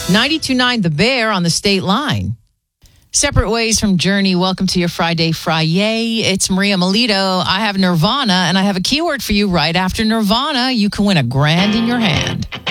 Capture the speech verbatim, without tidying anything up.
ninety-two point nine The Bear on the state line. Separate Ways from Journey. Welcome to your Friday Friday. It's Maria Melito. I have Nirvana, and I have a keyword for you right after Nirvana. You can win a grand in your hand.